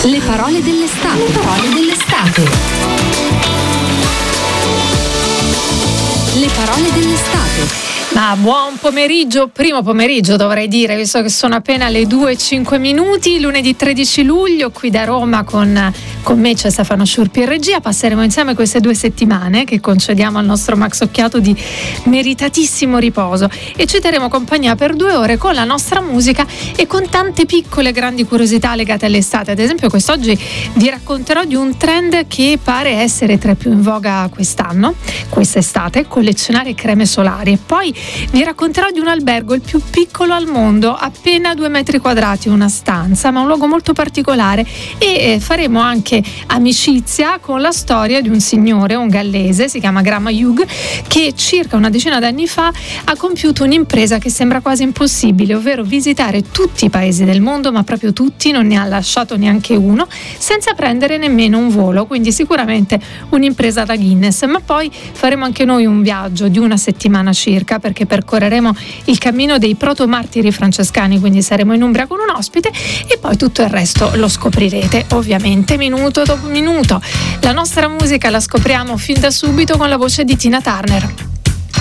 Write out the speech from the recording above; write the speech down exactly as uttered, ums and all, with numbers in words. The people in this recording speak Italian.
Le parole dell'estate. Le parole dell'estate. Le parole dell'estate. Ma buon pomeriggio, primo pomeriggio dovrei dire, visto che sono appena le due e cinque minuti, lunedì tredici luglio, qui da Roma con, con me c'è Stefano Sciurpi in regia. Passeremo insieme queste due settimane che concediamo al nostro Max Occhiato di meritatissimo riposo e ci terremo compagnia per due ore con la nostra musica e con tante piccole grandi curiosità legate all'estate. Ad esempio quest'oggi vi racconterò di un trend che pare essere tra i più in voga quest'anno, quest'estate, collezionare creme solari. E poi vi racconterò di un albergo, il più piccolo al mondo, appena due metri quadrati, una stanza, ma un luogo molto particolare, e eh, faremo anche amicizia con la storia di un signore, un gallese, si chiama Graham Hugh, che circa una decina d'anni fa ha compiuto un'impresa che sembra quasi impossibile, ovvero visitare tutti i paesi del mondo, ma proprio tutti, non ne ha lasciato neanche uno, senza prendere nemmeno un volo, quindi sicuramente un'impresa da Guinness. Ma poi faremo anche noi un viaggio di una settimana circa, perché percorreremo il cammino dei proto-martiri francescani, quindi saremo in Umbria con un ospite e poi tutto il resto lo scoprirete ovviamente minuto dopo minuto. La nostra musica la scopriamo fin da subito con la voce di Tina Turner.